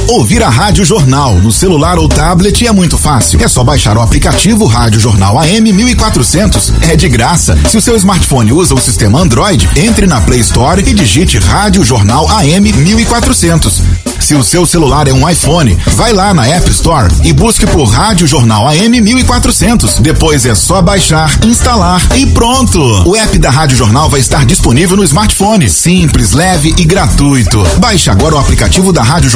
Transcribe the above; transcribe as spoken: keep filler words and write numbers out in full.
Ouvir a Rádio Jornal no celular ou tablet é muito fácil. É só baixar o aplicativo Rádio Jornal A M mil e quatrocentos. É de graça. Se o seu smartphone usa o sistema Android, entre na Play Store e digite Rádio Jornal A M mil e quatrocentos. Se o seu celular é um iPhone, vai lá na App Store e busque por Rádio Jornal A M mil e quatrocentos. Depois é só baixar, instalar e pronto. O app da Rádio Jornal vai estar disponível no smartphone. Simples, leve e gratuito. Baixe agora o aplicativo da Rádio